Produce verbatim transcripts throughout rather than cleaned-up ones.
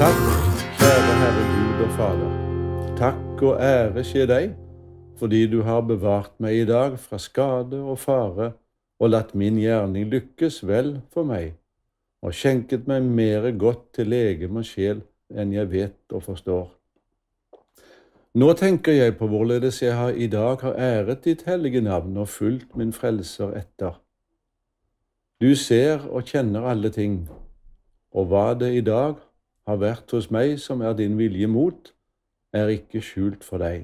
Takk, kjære Herre Gud og Fader. Takk og ære skje deg, fordi du har bevart meg i dag fra skade og fare, og latt min gjerning lykkes vel for meg, og skjenket meg mere godt til legeme og sjel enn jeg vet og forstår. Nå tenker jeg på hvorledes jeg har i dag har æret ditt hellige navn og fulgt min frelser etter. Du ser og kjenner alle ting, og hva det i dag har vært hos meg som er din vilje mot, er ikke skjult for deg.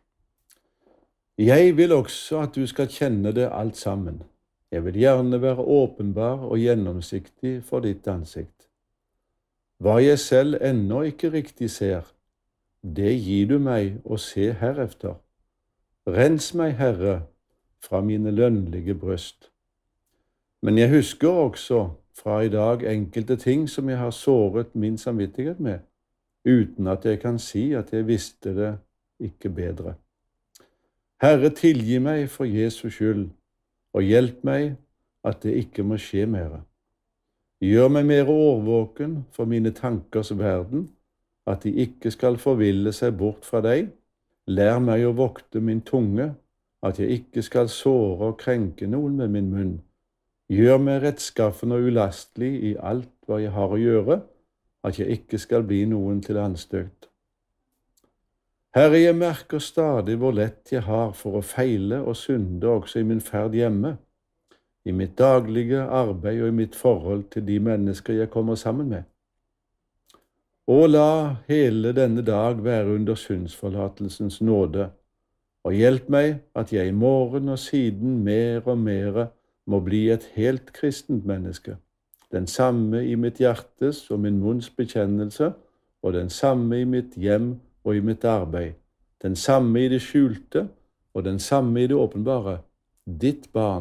Jeg vil også at du skal kjenne det alt sammen. Jeg vil gjerne være åpenbar og gjennomsiktig for ditt ansikt. Hva jeg selv ennå ikke riktig ser, det gir du meg å se herefter. Rens meg, Herre, fra mine lønnlige bryst. Men jeg husker også fra i dag enkelte ting som jeg har såret min samvittighet med, uten at jeg kan si at jeg visste det ikke bedre. Herre, tilgi meg for Jesu skyld, og hjelp meg at det ikke må skje mere. Gjør meg mer årvåken for mine tankers verden, at de ikke skal forville seg bort fra deg. Lær meg å vokte min tunge, at jeg ikke skal såre og krenke noen med min munn. Gjør meg rettskaffen og ulastelig i alt hva jeg har å gjøre, at jeg ikke skal bli noen til anstøt. Herre, jeg merker stadig hvor lett jeg har for å feile og synde også i min ferd hjemme, i mitt daglige arbeid og i mitt forhold til de mennesker jeg kommer sammen med. Og la hele denne dag være under syndsforlatelsens nåde, og hjelp meg at jeg i morgen og siden mer og mer må bli et helt kristent menneske, den samme i mitt hjertes og min munns bekjennelse, og den samme i mitt hjem og i mitt arbeid, den samme i det skjulte og den samme i det åpenbare, ditt barn,